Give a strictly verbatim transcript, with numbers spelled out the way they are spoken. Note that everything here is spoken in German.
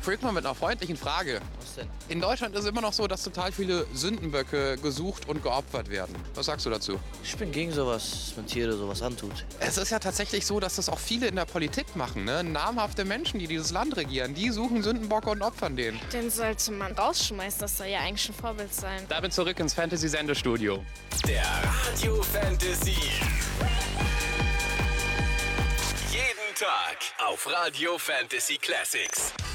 Frick mal mit einer freundlichen Frage. Was denn? In Deutschland ist es immer noch so, dass total viele Sündenböcke gesucht und geopfert werden. Was sagst du dazu? Ich bin gegen sowas, dass man Tiere sowas antut. Es ist ja tatsächlich so, dass das auch viele in der Politik machen. Ne? Namhafte Menschen, die dieses Land regieren, die suchen Sündenbocke und opfern den. Den sollte man rausschmeißen, das soll ja eigentlich ein Vorbild sein. Damit zurück ins Fantasy-Sendestudio. Der Radio Fantasy. Jeden Tag auf Radio Fantasy Classics.